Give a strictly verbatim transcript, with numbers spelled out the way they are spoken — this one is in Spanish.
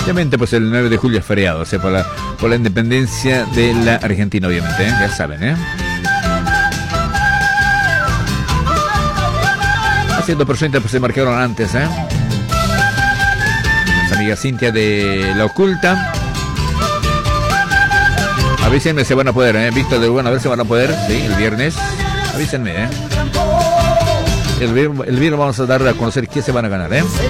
Obviamente, pues el nueve de julio es feriado, o sea, por la, por la independencia de la Argentina, obviamente, ¿eh? Ya saben, ¿eh? Haciendo personas pues se marcaron antes, ¿eh? Nuestra amiga Cintia de La Oculta. Avísenme si van a poder, ¿eh? Víctor de Bueno, a ver si van a poder, sí, el viernes. Avísenme, ¿eh? El viernes, el viernes vamos a dar a conocer quién se van a ganar, ¿eh?